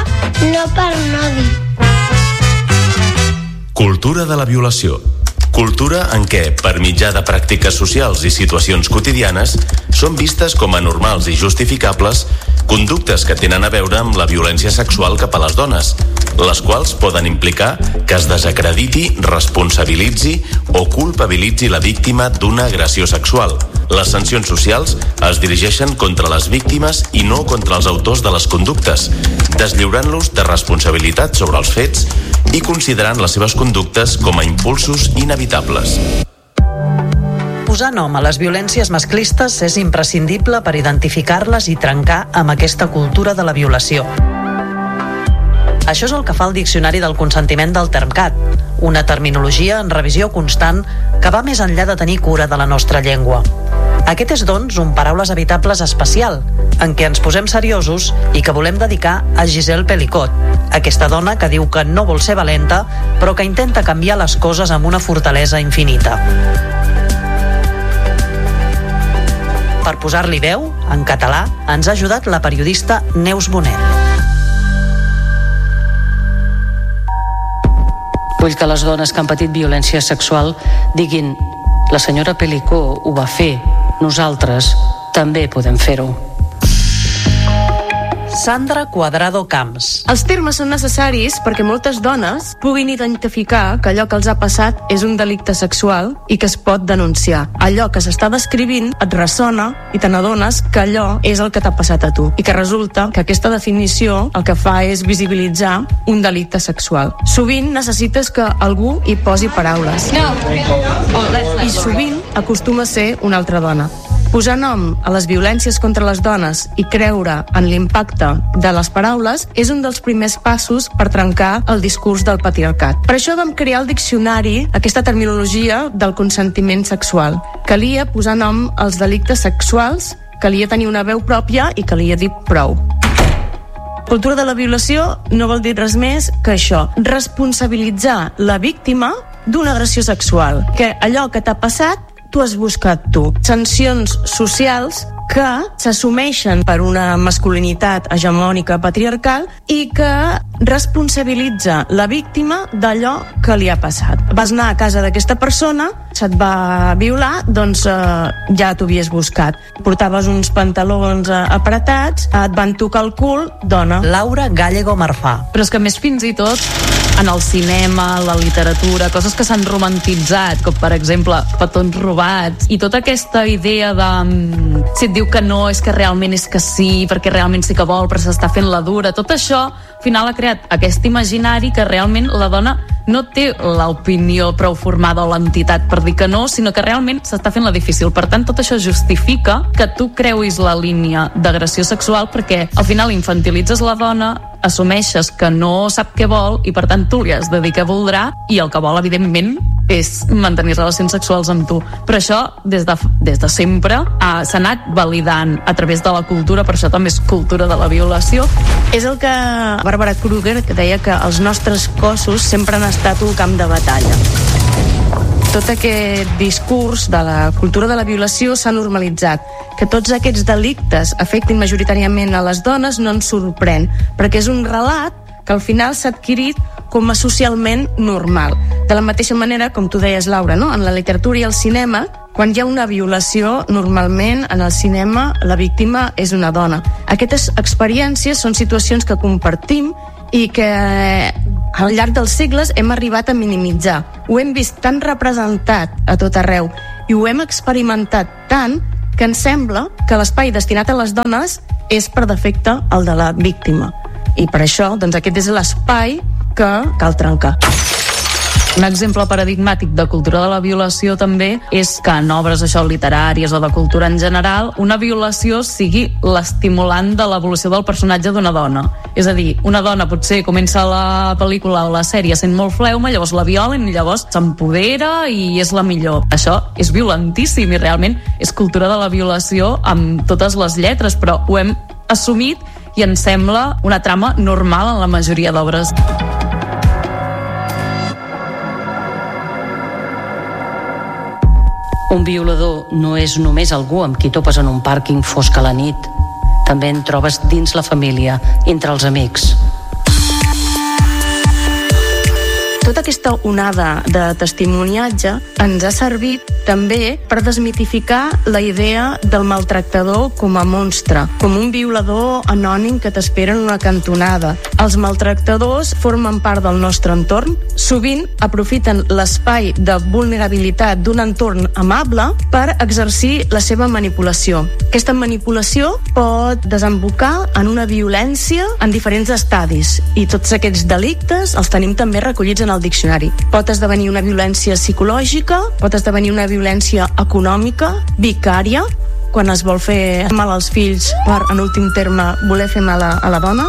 no per no dir. Cultura de la violació. Cultura en què, per mitjà de pràctiques socials i situacions quotidianes, són vistes com a normals i justificables conductes que tenen a veure amb la violència sexual cap a les dones, les quals poden implicar que es desacrediti, responsabilitzi o culpabilitzi la víctima d'una agressió sexual. Les sancions socials es dirigeixen contra les víctimes i no contra els autors de les conductes, deslliurant-los de responsabilitat sobre els fets i considerant les seves conductes com a impulsos inevitables. Posar nom a les violències masclistes és imprescindible per identificar-les i trencar amb aquesta cultura de la violació. Això és el que fa el Diccionari del Consentiment del Termcat, una terminologia en revisió constant que va més enllà de tenir cura de la nostra llengua. Aquest és, doncs, un Paraules Evitables especial, en què ens posem seriosos i que volem dedicar a Giselle Pelicot, aquesta dona que diu que no vol ser valenta, però que intenta canviar les coses amb una fortalesa infinita. Per posar-li veu, en català, ens ha ajudat la periodista Neus Bonet. Vull que les dones que han patit violència sexual diguin: la senyora Pelicot ho va fer, nosaltres també podem fer-ho. Sandra Cuadrado Camps. Els termes són necessaris perquè moltes dones puguin identificar que allò que els ha passat és un delicte sexual i que es pot denunciar. Allò que s'està descrivint et ressona i te n'adones que allò és el que t'ha passat a tu i que resulta que aquesta definició el que fa és visibilitzar un delicte sexual. Sovint necessites que algú hi posi paraules. I sovint acostuma a ser una altra dona. Posar nom a les violències contra les dones i creure en l'impacte de les paraules és un dels primers passos per trencar el discurs del patriarcat. Per això vam crear al diccionari aquesta terminologia del consentiment sexual. Calia posar nom als delictes sexuals, calia tenir una veu pròpia i calia dir prou. Cultura de la violació no vol dir res més que això, responsabilitzar la víctima d'una agressió sexual, que allò que t'ha passat t'ho has buscat tu. Sancions socials que s'assumeixen per una masculinitat hegemònica patriarcal i que responsabilitza la víctima d'allò que li ha passat. Vas anar a casa d'aquesta persona, se't va violar, doncs ja t'ho havies buscat. Portaves uns pantalons apretats, et van tocar el cul, dona. Laura Gallego Marfà. Però és que més fins i tot en el cinema, la literatura, coses que s'han romantitzat, com per exemple petons robats, i tota aquesta idea de si et diu que no és que realment és que sí, perquè realment sí que vol, però s'està fent la dura, tot això al final ha creat aquest imaginari que realment la dona no té l'opinió prou formada o l'entitat per dir que no, sinó que realment s'està fent la difícil. Per tant, tot això justifica que tu creuis la línia d'agressió sexual perquè al final infantilitzes la dona, assumeixes que no sap què vol i per tant tu li has de dir què voldrà i el que vol evidentment és mantenir relacions sexuals amb tu. Però això des de sempre s'ha anat validant a través de la cultura, per això també és cultura de la violació. És el que Barbara Kruger deia, que els nostres cossos sempre han estat un camp de batalla. Tot aquest discurs de la cultura de la violació s'ha normalitzat. Que tots aquests delictes afectin majoritàriament a les dones no ens sorprèn, perquè és un relat que al final s'ha adquirit com a socialment normal. De la mateixa manera, com tu deies, Laura, no? En la literatura i el cinema, quan hi ha una violació, normalment en el cinema la víctima és una dona. Aquestes experiències són situacions que compartim i que al llarg dels segles hem arribat a minimitzar. Ho hem vist tan representat a tot arreu i ho hem experimentat tant que ens sembla que l'espai destinat a les dones és per defecte el de la víctima. I per això, doncs, aquest és l'espai que cal trencar. Un exemple paradigmàtic de cultura de la violació també és que en obres literàries o de cultura en general una violació sigui l'estimulant de l'evolució del personatge d'una dona. És a dir, una dona potser comença la pel·lícula o la sèrie sent molt fleuma, llavors la violen i llavors s'empodera i és la millor. Això és violentíssim i realment és cultura de la violació amb totes les lletres, però ho hem assumit i ens sembla una trama normal en la majoria d'obres. Un violador no és només algú amb qui topes en un pàrquing fosc a la nit. També en trobes dins la família, entre els amics. Tota aquesta onada de testimoniatge ens ha servit també per desmitificar la idea del maltractador com a monstre, com un violador anònim que t'espera en una cantonada. Els maltractadors formen part del nostre entorn, sovint aprofiten l'espai de vulnerabilitat d'un entorn amable per exercir la seva manipulació. Aquesta manipulació pot desembocar en una violència en diferents estadis i tots aquests delictes els tenim també recollits en el diccionari. Pot esdevenir una violència psicològica, pot esdevenir una violència econòmica, vicària, quan es vol fer mal als fills per, en últim terme, voler fer mal a la dona.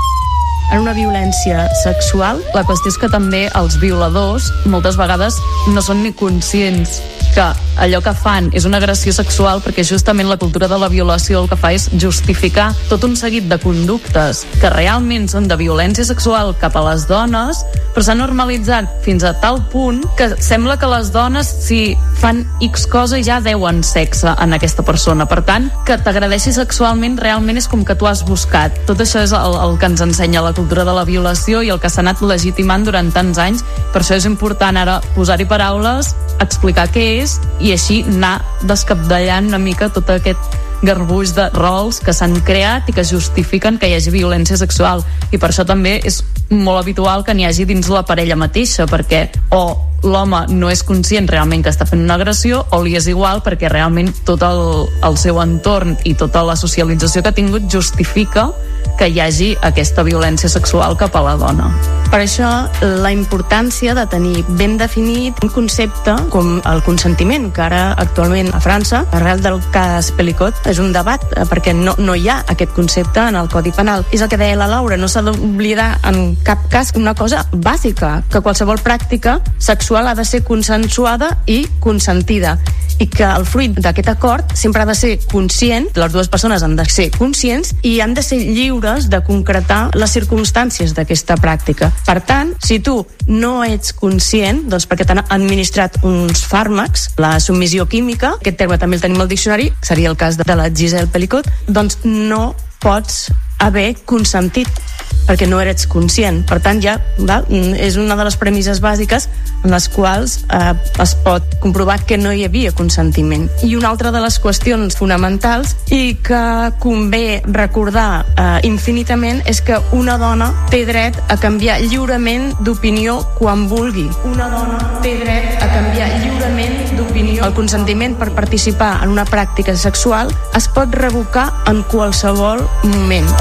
En una violència sexual, la qüestió és que també els violadors moltes vegades no són ni conscients que allò que fan és una agressió sexual, perquè justament la cultura de la violació el que fa és justificar tot un seguit de conductes que realment són de violència sexual cap a les dones, però s'ha normalitzat fins a tal punt que sembla que les dones, si fan X cosa, ja deuen sexe en aquesta persona. Per tant, que t'agradeixi sexualment realment és com que tu has buscat. Tot això és el que ens ensenya la cultura de la violació i el que s'ha anat legitimant durant tants anys. Per això és important ara posar-hi paraules, explicar què és i així anar descapdallant una mica tot aquest garbuix de rols que s'han creat i que justifiquen que hi hagi violència sexual. I per això també és molt habitual que n'hi hagi dins la parella mateixa, perquè o l'home no és conscient realment que està fent una agressió o li és igual perquè realment tot el seu entorn i tota la socialització que ha tingut justifica que hi hagi aquesta violència sexual cap a la dona. Per això, la importància de tenir ben definit un concepte com el consentiment, que ara actualment a França, arrel del cas Pelicot, és un debat, perquè no hi ha aquest concepte en el Codi Penal. És el que deia la Laura, no s'ha d'oblidar en cap cas una cosa bàsica, que qualsevol pràctica sexual ha de ser consensuada i consentida, i que el fruit d'aquest acord sempre ha de ser conscient, les dues persones han de ser conscients i han de ser lliures de concretar les circumstàncies d'aquesta pràctica. Per tant, si tu no ets conscient, doncs perquè t'han administrat uns fàrmacs, la submissió química, aquest terme també el tenim al diccionari, seria el cas de la Giselle Pelicot, doncs no pots haver consentit perquè no eres conscient. Per tant, ja és una de les premisses bàsiques en les quals es pot comprovar que no hi havia consentiment. I una altra de les qüestions fonamentals i que convé recordar infinitament és que una dona té dret a canviar lliurement d'opinió quan vulgui. Una dona té dret a canviar lliurement d'opinió. El consentiment per participar en una pràctica sexual es pot revocar en qualsevol moment.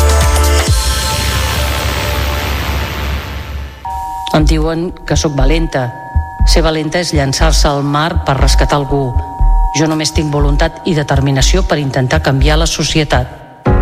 Em diuen que sóc valenta. Ser valenta és llançar-se al mar per rescatar algú. Jo només tinc voluntat i determinació per intentar canviar la societat.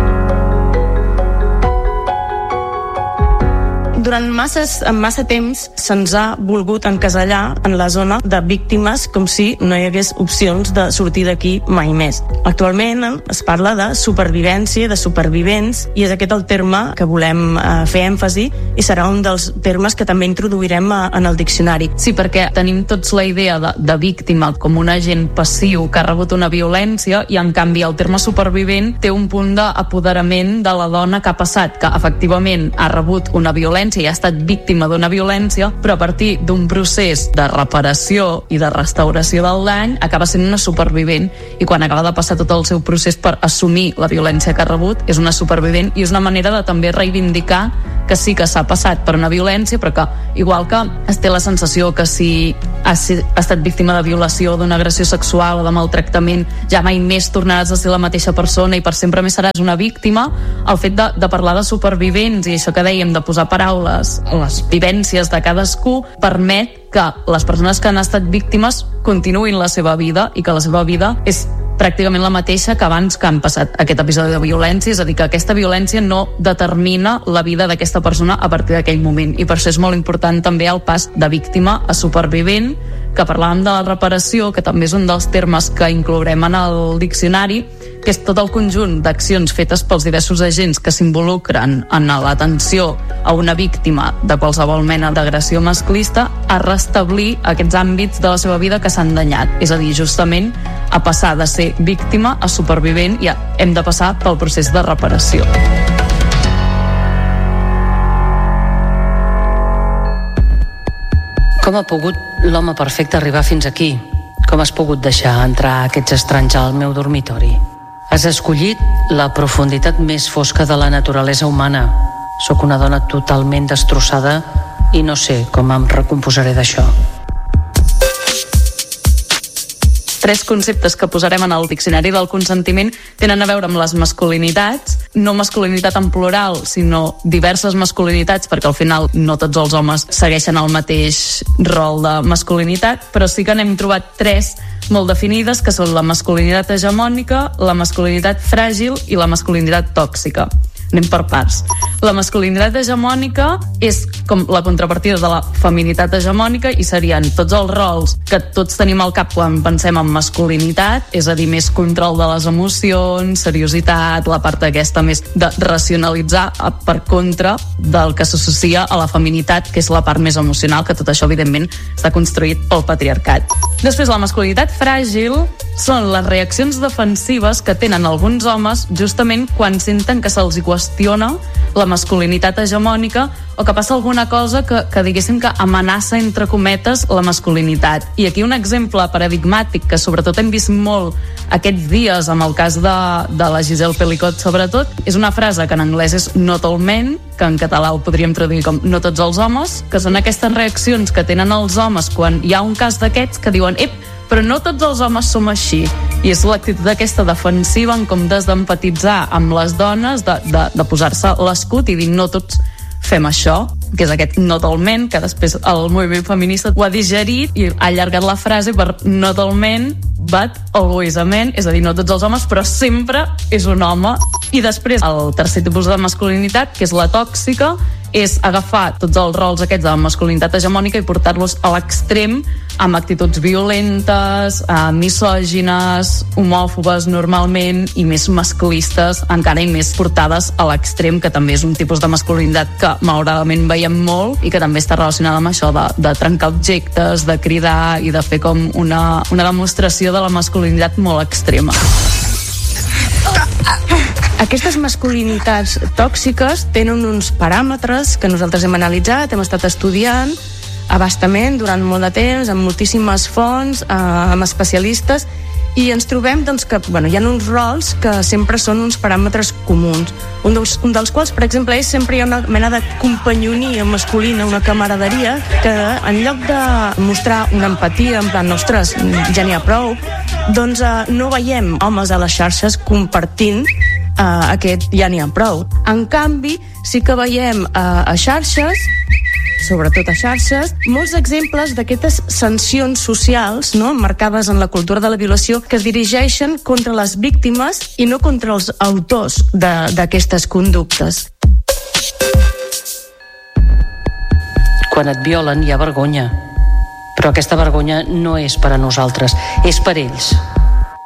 Durant massa temps se'ns ha volgut encasellar en la zona de víctimes com si no hi hagués opcions de sortir d'aquí mai més. Actualment es parla de supervivència, de supervivents, i és aquest el terme que volem fer èmfasi i serà un dels termes que també introduirem en el diccionari. Sí, perquè tenim tots la idea de víctima com un agent passiu que ha rebut una violència i en canvi el terme supervivent té un punt d'apoderament de la dona que ha passat, que efectivament ha rebut una violència i ha estat víctima d'una violència, però a partir d'un procés de reparació i de restauració del dany acaba sent una supervivent, i quan acaba de passar tot el seu procés per assumir la violència que ha rebut és una supervivent, i és una manera de també reivindicar que sí que s'ha passat per una violència, però que igual que es té la sensació que si has estat víctima de violació, d'una agressió sexual o de maltractament, ja mai més tornaràs a ser la mateixa persona i per sempre més seràs una víctima. El fet de parlar de supervivents i això que dèiem de posar paraules a les vivències de cadascú permet que les persones que han estat víctimes continuïn la seva vida i que la seva vida és pràcticament la mateixa que abans que han passat aquest episodi de violència, és a dir, que aquesta violència no determina la vida d'aquesta persona a partir d'aquell moment, i per això és molt important també el pas de víctima a supervivent, que parlàvem de la reparació, que també és un dels termes que inclourem en el diccionari, que és tot el conjunt d'accions fetes pels diversos agents que s'involucren en l'atenció a una víctima de qualsevol mena d'agressió masclista a restablir aquests àmbits de la seva vida que s'han danyat. És a dir, justament a passar de ser víctima a supervivent, i hem de passar pel procés de reparació. Com ha pogut l'home perfecte arribar fins aquí? Com has pogut deixar entrar aquests estranys al meu dormitori? Has escollit la profunditat més fosca de la naturalesa humana. Sóc una dona totalment destrossada i no sé com em recomposaré d'això. 3 conceptes que posarem en el diccionari del consentiment tenen a veure amb les masculinitats, no masculinitat en plural, sinó diverses masculinitats, perquè al final no tots els homes segueixen el mateix rol de masculinitat, però sí que n'hem trobat 3 molt definides, que són la masculinitat hegemònica, la masculinitat fràgil i la masculinitat tòxica. Anem per parts. La masculinitat hegemònica és com la contrapartida de la feminitat hegemònica i serien tots els rols que tots tenim al cap quan pensem en masculinitat, és a dir, més control de les emocions, seriositat, la part aquesta més de racionalitzar per contra del que s'associa a la feminitat, que és la part més emocional, que tot això, evidentment, està construït pel patriarcat. Després, la masculinitat fràgil són les reaccions defensives que tenen alguns homes justament quan senten que se'ls qüestiona la masculinitat hegemònica o que passa alguna cosa que diguéssim que amenaça, entre cometes, la masculinitat. I aquí un exemple paradigmàtic que sobretot hem vist molt aquests dies amb el cas de la Giselle Pelicot, sobretot, és una frase que en anglès és not all men, que en català ho podríem traduir com no tots els homes, que són aquestes reaccions que tenen els homes quan hi ha un cas d'aquests que diuen però no tots els homes som així. I és l'actitud aquesta defensiva en comptes d'empatitzar amb les dones, de posar-se l'escut i dir no tots fem això, que és aquest not all men, que després el moviment feminista ho ha digerit i ha allargat la frase per not all men, but always a man, és a dir, no tots els homes, però sempre és un home. I després el tercer tipus de masculinitat, que és la tòxica, és agafar tots els rols aquests de la masculinitat hegemònica i portar-los a l'extrem amb actituds violentes, misògines, homòfobes normalment i més masclistes, encara i més portades a l'extrem, que també és un tipus de masculinitat que malauradament veiem molt i que també està relacionada amb això de trencar objectes, de cridar i de fer com una demostració de la masculinitat molt extrema. Aquestes masculinitats tòxiques tenen uns paràmetres que nosaltres hem analitzat, hem estat estudiant abastament durant molt de temps, amb moltíssimes fonts, amb especialistes, i ens trobem doncs, que hi ha uns rols que sempre són uns paràmetres comuns. Un dels quals, per exemple, és sempre hi ha una mena de companyonia masculina, una camaraderia, que en lloc de mostrar una empatia, en plan, ostres, ja n'hi ha prou, doncs no veiem homes a les xarxes compartint aquest ja n'hi ha prou. En canvi, sí que veiem a xarxes, sobretot a xarxes, molts exemples d'aquestes sancions socials, no?, marcades en la cultura de la violació, que es dirigeixen contra les víctimes i no contra els autors d'aquestes conductes. Quan et violen hi ha vergonya, però aquesta vergonya no és per a nosaltres, és per ells.